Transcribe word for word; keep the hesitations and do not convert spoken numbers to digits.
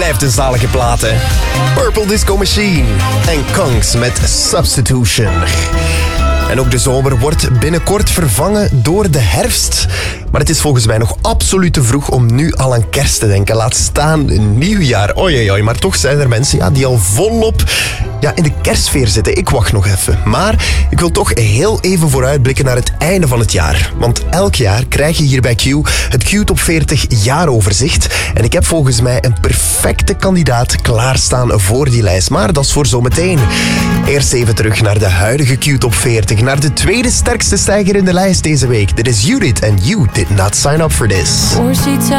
blijft een zalige plaat, hè. Purple Disco Machine en Kongs met Substitution. En ook de zomer wordt binnenkort vervangen door de herfst. Maar het is volgens mij nog absoluut te vroeg om nu al aan kerst te denken. Laat staan een nieuwjaar. Oei, oei, oei. Maar toch zijn er mensen ja, die al volop ja, in de kerstsfeer zitten. Ik wacht nog even. Maar ik wil toch heel even vooruitblikken naar het einde van het jaar. Want elk jaar krijg je hier bij Q het Q Top veertig jaaroverzicht. En ik heb volgens mij een perfecte kandidaat klaarstaan voor die lijst. Maar dat is voor zometeen. Eerst even terug naar de huidige Q Top veertig. Naar de tweede sterkste stijger in de lijst deze week. Dit is Judith en You Did Not Sign Up For This.